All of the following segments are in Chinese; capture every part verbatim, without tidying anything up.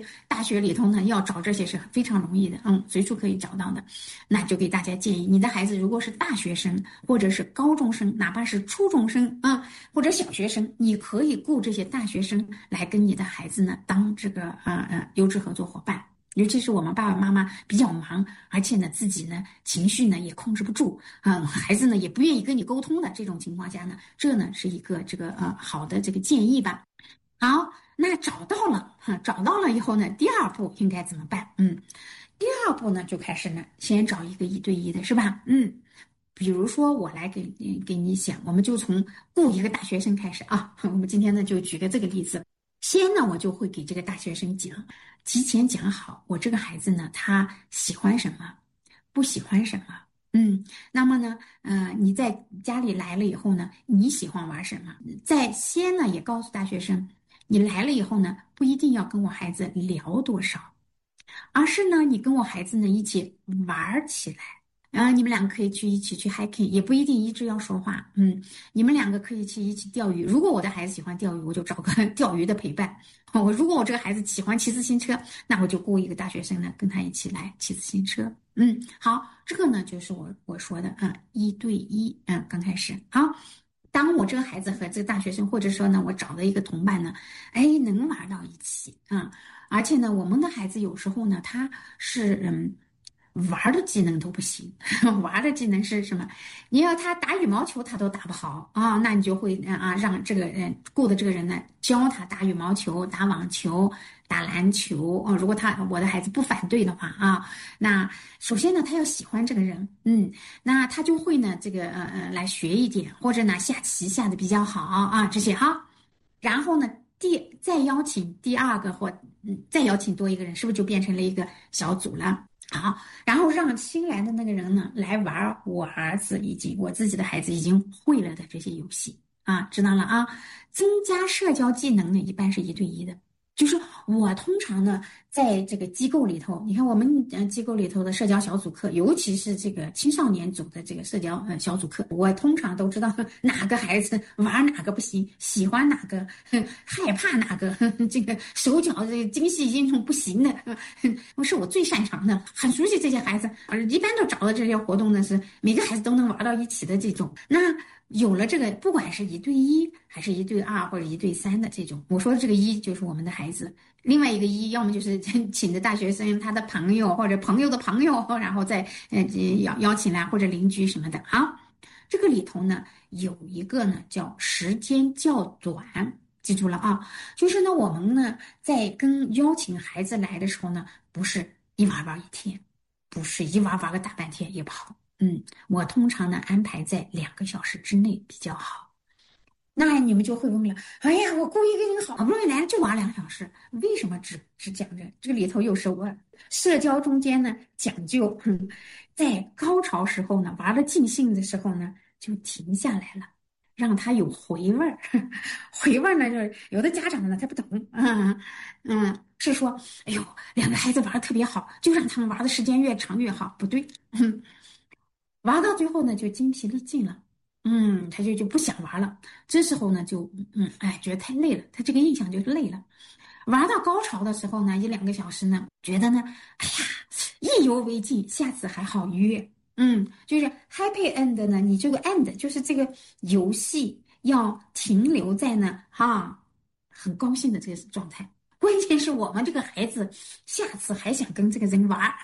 大学里头呢，要找这些是非常容易的，嗯，随处可以找到的。那就给大家建议，你的孩子如果是大学生，或者是高中生，哪怕是初中生啊，或者小学生，你可以雇这些大学生来跟你的孩子呢当这个呃呃优质合作伙伴。尤其是我们爸爸妈妈比较忙，而且呢自己呢情绪呢也控制不住，嗯，孩子呢也不愿意跟你沟通的这种情况下呢，这呢是一个这个呃好的这个建议吧。好，那找到了，哈，找到了以后呢，第二步应该怎么办？嗯，第二步呢就开始呢，先找一个一对一的，是吧？嗯，比如说我来给给你讲，我们就从雇一个大学生开始啊。我们今天呢就举个这个例子，先呢我就会给这个大学生讲，提前讲好，我这个孩子呢他喜欢什么，不喜欢什么。嗯，那么呢，呃，你在家里来了以后呢，你喜欢玩什么？在先呢也告诉大学生，你来了以后呢，不一定要跟我孩子聊多少，而是呢，你跟我孩子呢一起玩起来。然后你们两个可以去一起去 hiking， 也不一定一直要说话。嗯，你们两个可以去一起钓鱼。如果我的孩子喜欢钓鱼，我就找个钓鱼的陪伴。我如果我这个孩子喜欢骑自行车，那我就雇一个大学生呢，跟他一起来骑自行车。嗯，好，这个呢就是我我说的啊，一对一。嗯，刚开始好。当我这个孩子和这个大学生，或者说呢，我找的一个同伴呢，哎，能玩到一起啊，而且呢，我们的孩子有时候呢，他是嗯。玩的技能都不行，玩的技能是什么？你要他打羽毛球，他都打不好啊，那你就会啊让这个人雇的这个人呢教他打羽毛球、打网球、打篮球啊。如果他我的孩子不反对的话啊，那首先呢，他要喜欢这个人，嗯，那他就会呢这个呃呃来学一点，或者呢下棋下的比较好啊这些哈。然后呢，第再邀请第二个或嗯再邀请多一个人，是不是就变成了一个小组了？好，然后让新来的那个人呢来玩我儿子已经我自己的孩子已经会了的这些游戏啊，知道了啊。增加社交技能呢，一般是一对一的，就是我通常呢在这个机构里头，你看我们呃机构里头的社交小组课，尤其是这个青少年组的这个社交呃小组课，我通常都知道哪个孩子玩哪个不行，喜欢哪个，害怕哪个，这个手脚这个精细运动不行的，我是我最擅长的，很熟悉这些孩子，一般都找的这些活动呢是每个孩子都能玩到一起的这种。那有了这个，不管是一对一还是一对二或者一对三的这种，我说的这个一就是我们的孩子，另外一个一要么就是请的大学生他的朋友或者朋友的朋友，然后再呃邀邀请来或者邻居什么的啊。这个里头呢有一个呢叫时间较短，记住了啊，就是呢我们呢在跟邀请孩子来的时候呢，不是一玩玩一天，不是一玩玩个大半天也不好。嗯，我通常呢安排在两个小时之内比较好。那你们就会问了，哎呀，我雇一个人好不容易来了就玩两小时，为什么只只讲这？这个里头又是我社交中间呢讲究，哼，在高潮时候呢，玩的尽兴的时候呢，就停下来了，让他有回味儿。回味儿呢，就是有的家长呢他不懂，嗯嗯，是说，哎呦，两个孩子玩的特别好，就让他们玩的时间越长越好，不对。玩到最后呢，就精疲力尽了，嗯，他就就不想玩了。这时候呢，就嗯，哎，觉得太累了，他这个印象就是累了。玩到高潮的时候呢，一两个小时呢，觉得呢，哎呀，意犹未尽，下次还好约。嗯，就是 happy end 呢，你这个 end 就是这个游戏要停留在呢，哈，很高兴的这个状态。关键是我们这个孩子下次还想跟这个人玩。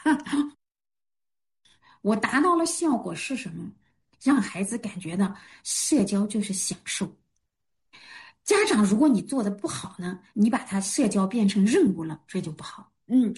我达到了效果是什么？让孩子感觉到社交就是享受。家长，如果你做的不好呢，你把他社交变成任务了，这就不好。嗯。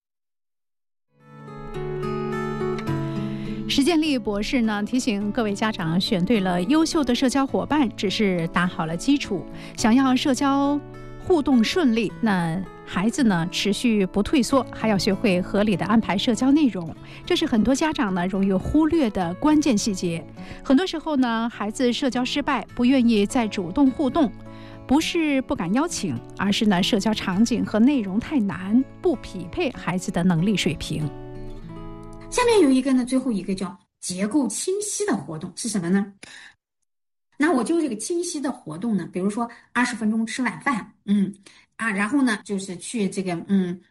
石建立博士呢提醒各位家长，选对了优秀的社交伙伴，只是打好了基础。想要社交互动顺利，那孩子呢持续不退缩，还要学会合理的安排社交内容，这是很多家长呢容易忽略的关键细节。很多时候呢，孩子社交失败，不愿意再主动互动，不是不敢邀请，而是呢社交场景和内容太难，不匹配孩子的能力水平。 下面有一个呢，最后一个叫结构清晰的活动是什么呢？那我就这个清晰的活动呢，比如说二十分钟吃晚饭，嗯啊，然后呢就是去这个嗯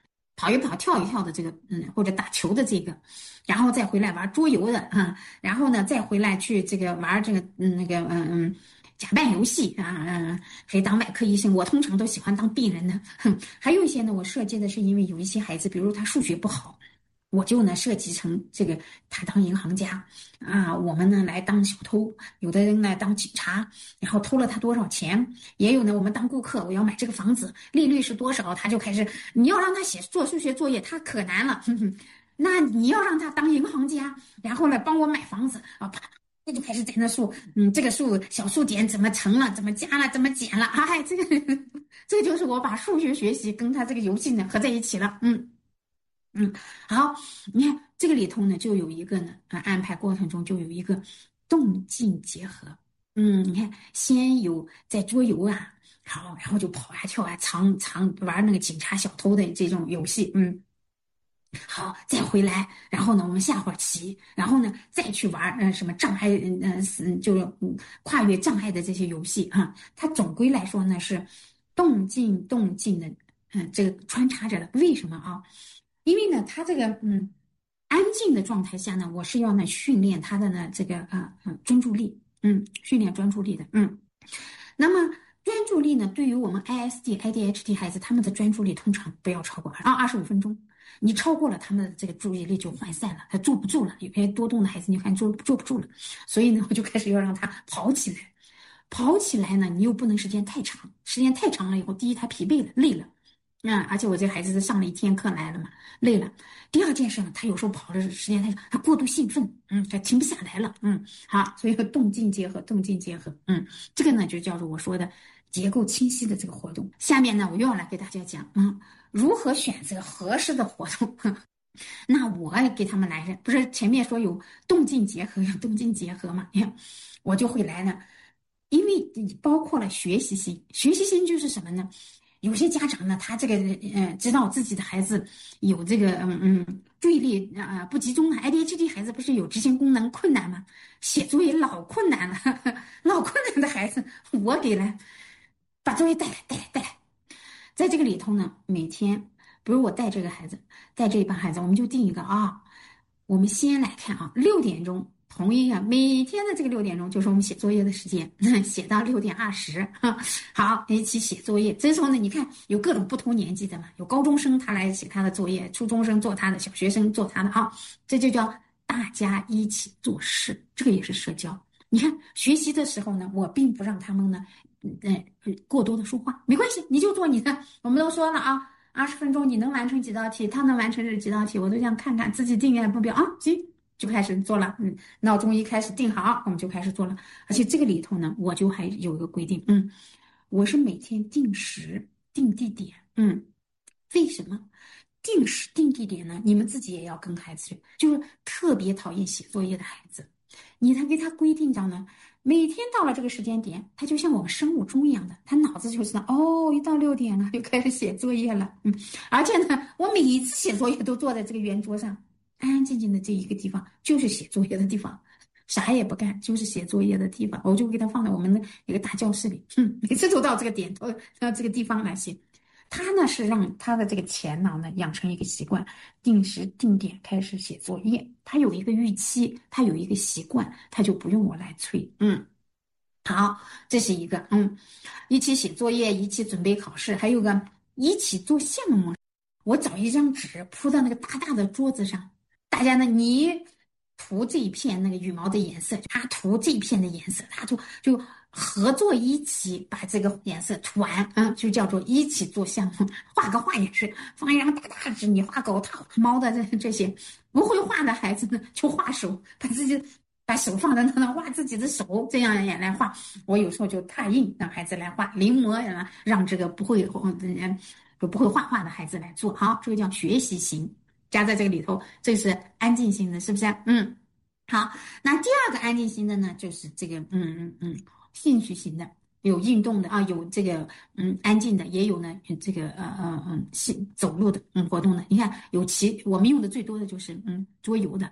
跑一跑、跳一跳的这个，嗯，或者打球的这个，然后再回来玩桌游的啊，然后呢再回来去这个玩这个，嗯，那个，嗯嗯。假扮游戏啊，嗯，可以当外科医生。我通常都喜欢当病人的。哼，还有一些呢，我设计的是因为有一些孩子，比如他数学不好，我就呢设计成这个他当银行家啊，我们呢来当小偷，有的人呢当警察，然后偷了他多少钱，也有呢我们当顾客，我要买这个房子，利率是多少，他就开始，你要让他写做数学作业，他可难了。哼哼，那你要让他当银行家，然后呢帮我买房子啊，啪。那就开始在那数，嗯，这个数小数点怎么乘了，怎么加了，怎么减了，哎，这个这个就是我把数学学习跟他这个游戏呢合在一起了，嗯嗯，好，你看这个里头呢就有一个呢，啊，安排过程中就有一个动静结合，嗯，你看先有在桌游啊，好，然后就跑啊跳啊藏藏玩那个警察小偷的这种游戏，嗯。好，再回来，然后呢，我们下会儿棋，然后呢，再去玩嗯、呃、什么障碍，嗯、呃、嗯，就是嗯跨越障碍的这些游戏哈。它总归来说呢是动静动静的，嗯，这个穿插着的。为什么啊？因为呢，它这个嗯安静的状态下呢，我是要呢训练他的呢这个啊嗯专注力，嗯，训练专注力的，嗯。那么专注力呢，对于我们 I S D、A D H D 孩子，他们的专注力通常不要超过啊二十五分钟。你超过了，他们的这个注意力就涣散了，他坐不住了。有些多动的孩子，你看坐坐不住了，所以呢，我就开始要让他跑起来。跑起来呢，你又不能时间太长，时间太长了以后，第一他疲惫了，累了。啊、嗯，而且我这个孩子是上了一天课来了嘛，累了。第二件事呢，他有时候跑的时间太长，他过度兴奋，嗯，他停不下来了，嗯，好，所以动静结合，动静结合，嗯，这个呢就叫做我说的结构清晰的这个活动。下面呢，我又要来给大家讲，嗯，如何选择合适的活动。那我也给他们来，不是前面说有动静结合，有动静结合嘛？你看，我就会来呢，因为包括了学习心，学习心就是什么呢？有些家长呢，他这个呃知道自己的孩子有这个嗯嗯注意力啊、呃、不集中的 A D H D 孩子不是有执行功能困难吗？写作业老困难了，呵呵老困难的孩子，我给了把作业带来带来带来，在这个里头呢，每天比如我带这个孩子，带这一班孩子，我们就定一个啊，我们先来看啊，六点钟。同一个每天的这个六点钟就是我们写作业的时间，写到六点二十，好，一起写作业。这时候呢，你看有各种不同年纪的嘛，有高中生他来写他的作业，初中生做他的，小学生做他的啊，这就叫大家一起做事，这个也是社交。你看学习的时候呢，我并不让他们呢，嗯，过多的说话，没关系，你就做你的。我们都说了啊，二十分钟你能完成几道题，他能完成这几道题，我都想看看自己定下目标啊，行。就开始做了，嗯，闹钟一开始定好，我们就开始做了。而且这个里头呢，我就还有一个规定，嗯，我是每天定时、定地点，嗯，为什么定时定地点呢？你们自己也要跟孩子，就是特别讨厌写作业的孩子，你他给他规定着呢，每天到了这个时间点，他就像我们生物钟一样的，他脑子就知道，哦，一到六点了，就开始写作业了，嗯，而且呢，我每一次写作业都坐在这个圆桌上。安安静静的这一个地方就是写作业的地方，啥也不干，就是写作业的地方。我就给他放在我们的一个大教室里，嗯，每次都到这个点，到到这个地方来写。他呢是让他的这个前脑呢养成一个习惯，定时定点开始写作业。他有一个预期，他有一个习惯，他就不用我来催。嗯，好，这是一个，嗯，一起写作业，一起准备考试，还有个一起做项目。我找一张纸铺到那个大大的桌子上。大家呢，你涂这一片那个羽毛的颜色，他涂这一片的颜色，他就就合作一起把这个颜色涂完，嗯，就叫做一起做项目。画个画也是放一张大大纸，你画狗，他画猫的这这些不会画的孩子呢，就画手，把自己把手放在那画自己的手，这样也来画。我有时候就拓印让孩子来画，临摹让让这个不会嗯就不会画画的孩子来做。好，这个叫学习型。加在这个里头，这是安静型的，是不是？嗯，好，那第二个安静型的呢，就是这个，嗯嗯嗯，兴趣型的，有运动的啊，有这个嗯安静的，也有呢这个呃呃嗯走路的嗯活动的。你看有骑，我们用的最多的就是嗯桌游的，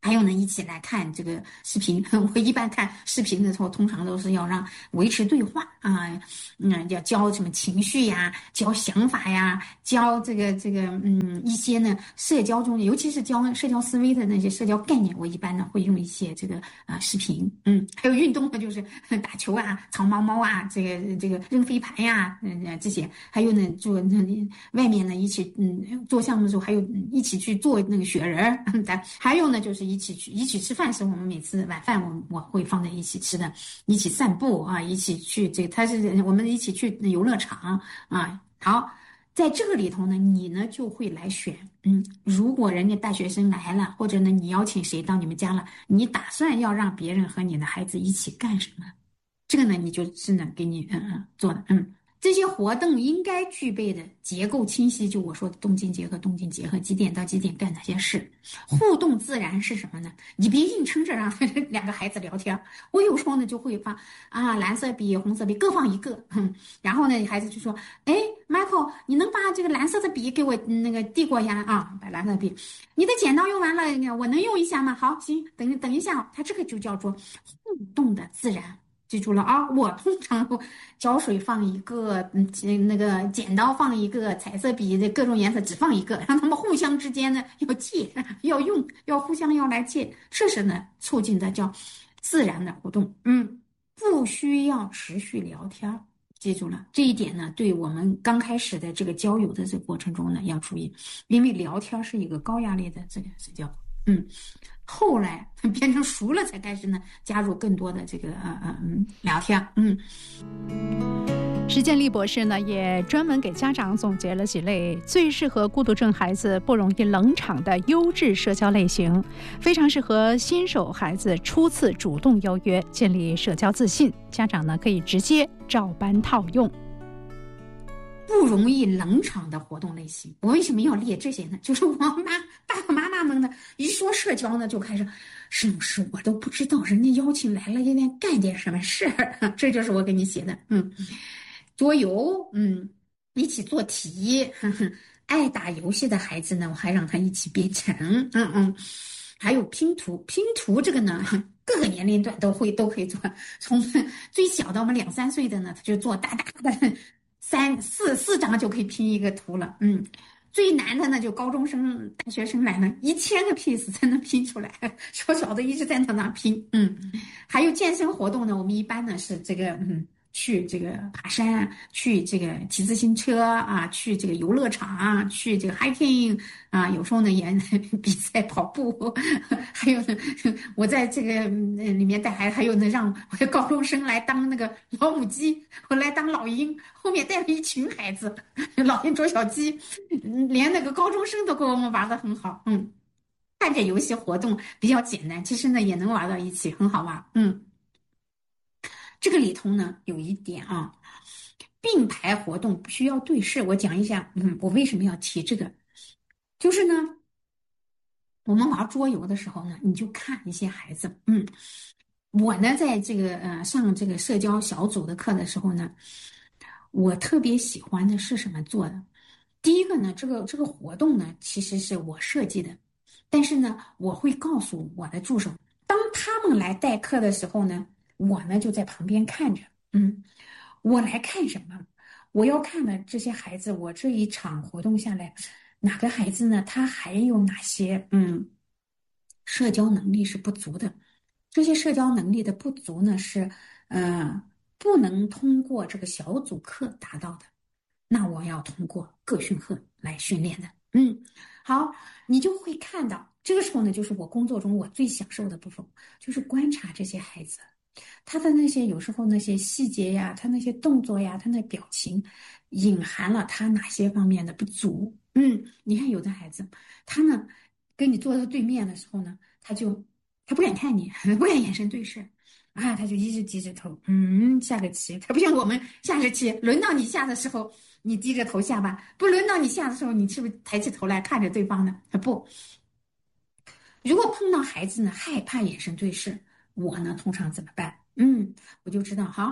还有呢，一起来看这个视频。我一般看视频的时候，通常都是要让维持对话啊，嗯，要教什么情绪呀，教想法呀，教这个这个嗯一些呢社交中，尤其是教社交思维的那些社交概念，我一般呢会用一些这个啊视频。嗯，还有运动呢，就是打球啊、藏猫猫啊，这个这个扔飞盘呀，嗯这些，还有呢做那外面呢一起嗯做项目的时候，还有一起去做那个雪人儿，还有呢就是。一起去一起吃饭时，我们每次晚饭我我会放在一起吃的，一起散步啊，一起去这个，他是我们一起去游乐场啊。好，在这个里头呢，你呢就会来选，嗯，如果人家大学生来了，或者呢你邀请谁到你们家了，你打算要让别人和你的孩子一起干什么？这个呢，你就是呢给你嗯嗯做的，嗯。这些活动应该具备的结构清晰，就我说的动静结合，动静结合，几点到几点干哪些事，互动自然是什么呢？你别硬撑着让两个孩子聊天。我有时候呢就会放啊，蓝色笔、红色笔各放一个，嗯，然后呢孩子就说，哎 ，Michael， 你能把这个蓝色的笔给我那个递过呀？啊，把蓝色的笔，你的剪刀用完了，我能用一下吗？好，行，等等一下，他这个就叫做互动的自然。记住了啊！我通常胶水放一个，嗯，那个剪刀放一个，彩色笔的各种颜色只放一个，让他们互相之间呢要借，要用，要互相要来借，这是呢促进的叫自然的活动。嗯，不需要持续聊天，记住了这一点呢，对我们刚开始的这个交友的这个过程中呢要注意，因为聊天是一个高压力的这个社交。嗯。后来变成熟了，才开始呢加入更多的这个呃呃嗯聊天。嗯， 石建立博士呢也专门给家长总结了几类最适合孤独症孩子不容易冷场的优质社交类型，非常适合新手孩子初次主动邀约，建立社交自信。家长呢可以直接照搬套用。 不容易冷场的活动类型，我为什么要列这些呢？就是我妈爸爸妈妈们呢，一说社交呢，就开始，是不是我都不知道人家邀请来了，应该干点什么事儿？这就是我给你写的，嗯，桌游，嗯，一起做题，呵呵，爱打游戏的孩子呢，我还让他一起编程，嗯嗯，还有拼图，拼图这个呢，各个年龄段都会都可以做，从最小的我们两三岁的呢，他就做大大的。三四四张就可以拼一个图了，嗯，最难的呢就高中生、大学生来了，一千个 piece 才能拼出来，小小的一直在那那拼，嗯，还有健身活动呢，我们一般呢是这个，嗯，去这个爬山，去这个骑自行车啊，去这个游乐场，去这个 hiking 啊，有时候呢也比赛跑步，还有呢，我在这个里面带孩子，还有呢让我的高中生来当那个老母鸡，我来当老鹰，后面带了一群孩子，老鹰捉小鸡，连那个高中生都跟我们玩得很好，嗯。看着游戏活动比较简单，其实呢也能玩到一起，很好玩，嗯。这个里头呢有一点啊，并排活动不需要对视。我讲一下，嗯，我为什么要提这个？就是呢，我们玩桌游的时候呢，你就看一些孩子，嗯，我呢在这个呃上这个社交小组的课的时候呢，我特别喜欢的是什么做的？第一个呢，这个这个活动呢，其实是我设计的，但是呢，我会告诉我的助手，当他们来代课的时候呢。我呢就在旁边看着，嗯，我来看什么？我要看的这些孩子，我这一场活动下来，哪个孩子呢？他还有哪些嗯社交能力是不足的？这些社交能力的不足呢，是呃不能通过这个小组课达到的。那我要通过个训课来训练的。嗯，好，你就会看到，这个时候呢，就是我工作中我最享受的部分，就是观察这些孩子。他的那些有时候那些细节呀，他那些动作呀，他那表情，隐含了他哪些方面的不足。嗯，你看有的孩子，他呢跟你坐在对面的时候呢，他就他不敢看你，不敢眼神对视，啊，他就一直低着头，嗯，下个棋。他不像我们下着棋，轮到你下的时候，你低着头下吧；不轮到你下的时候，你是不是抬起头来看着对方呢？不。如果碰到孩子呢，害怕眼神对视。我呢，通常怎么办？嗯，我就知道，好，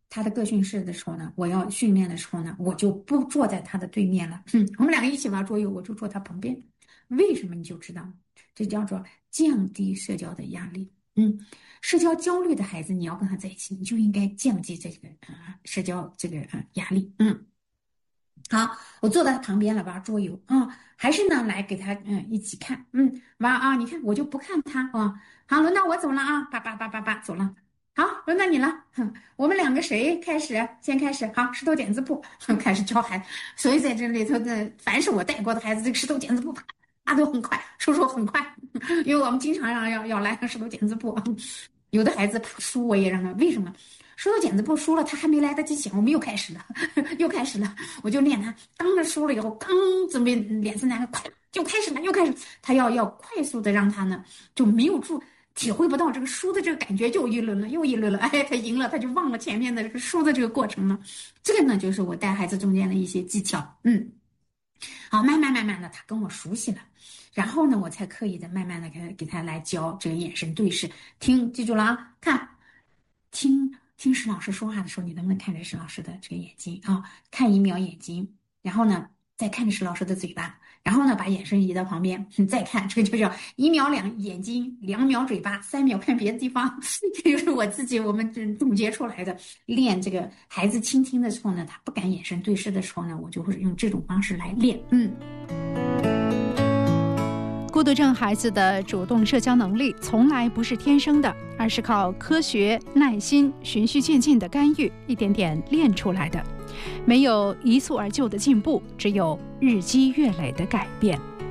他的个训室的时候呢，我要训练的时候呢，我就不坐在他的对面了，嗯，我们两个一起玩桌游，我就坐他旁边。为什么你就知道，这叫做降低社交的压力。嗯，社交焦虑的孩子，你要跟他在一起，你就应该降低这个呃社交这个呃压力。嗯，好，我坐在他旁边了，玩桌游啊，还是呢来给他嗯一起看，嗯玩啊，你看我就不看他啊，好，轮到我走了啊，叭叭叭叭叭走了。好，轮到你了。哼，我们两个谁开始？先开始。好，石头剪子布，开始教孩子。所以在这里头的，凡是我带过的孩子，这个石头剪子布，他都很快，叔叔很快，因为我们经常让要要来个石头剪子布。有的孩子怕输，我也让他。为什么？石头剪子布输了，他还没来得及想，我们又开始了，又开始了。我就练他，当他输了以后，刚准备脸色难看，快就开始了，又开始。他要要快速的让他呢，就没有住。体会不到这个输的这个感觉，就一轮了又一轮了，哎，他赢了，他就忘了前面的这个输的这个过程了。这个呢，就是我带孩子中间的一些技巧。嗯，好，慢慢慢慢的，他跟我熟悉了，然后呢，我才刻意的慢慢的给他给他来教这个眼神对视，听，记住了啊，看，听听石老师说话的时候，你能不能看着石老师的这个眼睛啊？看一秒眼睛，然后呢，再看着石老师的嘴巴。然后呢，把眼神移到旁边，你再看，这个就叫一秒两眼睛，两秒嘴巴，三秒看别的地方。这就是我自己我们总结出来的。练这个孩子倾听的时候呢，他不敢眼神对视的时候呢，我就会用这种方式来练。嗯。 孤独症孩子的主动社交能力从来不是天生的，而是靠科学、耐心、循序渐进的干预，一点点练出来的。没有一蹴而就的进步，只有日积月累的改变。